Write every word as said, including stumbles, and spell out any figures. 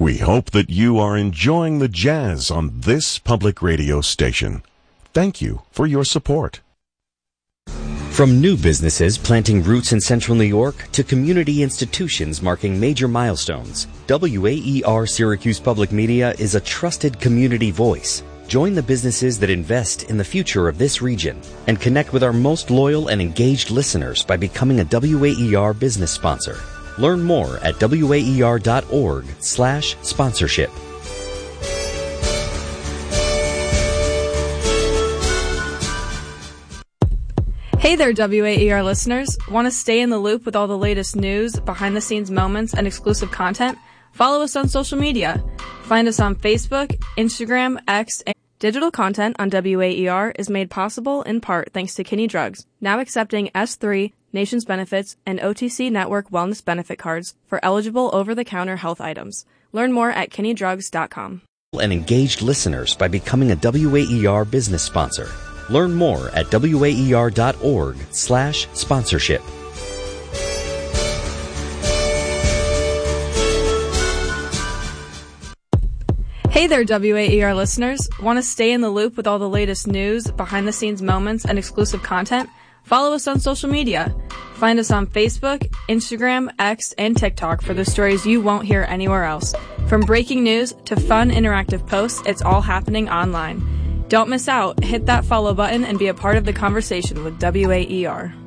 We hope that you are enjoying the jazz on this public radio station. Thank you for your support. From new businesses planting roots in central New York to community institutions marking major milestones, W A E R Syracuse Public Media is a trusted community voice. Join the businesses that invest in the future of this region and connect with our most loyal and engaged listeners by becoming a W A E R business sponsor. Learn more at W A E R dot org slash sponsorship. Hey there, W A E R listeners. Want to stay in the loop with all the latest news, behind-the-scenes moments, and exclusive content? Follow us on social media. Find us on Facebook, Instagram, X, and digital content on W A E R is made possible in part thanks to Kinney Drugs, now accepting S three, Nations Benefits, and O T C Network Wellness Benefit Cards for eligible over-the-counter health items. Learn more at kinney drugs dot com. And engaged listeners by becoming a W A E R business sponsor. Learn more at W A E R dot org slash sponsorship. Hey there, W A E R listeners. Want to stay in the loop with all the latest news, behind-the-scenes moments, and exclusive content? Follow us on social media. Find us on Facebook, Instagram, X, and TikTok for the stories you won't hear anywhere else. From breaking news to fun interactive posts, it's all happening online. Don't miss out. Hit that follow button and be a part of the conversation with W A E R.